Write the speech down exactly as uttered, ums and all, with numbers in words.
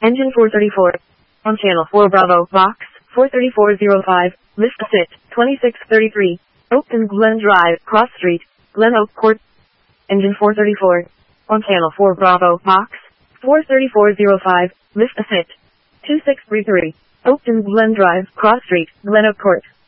Engine four thirty-four. On channel four Bravo, box, four thirty-four oh five, list sit, twenty-six thirty-three. Oakton Glen Drive, Cross Street, Glen Oak Court. Engine four thirty-four. On channel four Bravo, box, four thirty-four oh five, list sit, two six three three. Oakton Glen Drive, Cross Street, Glen Oak Court.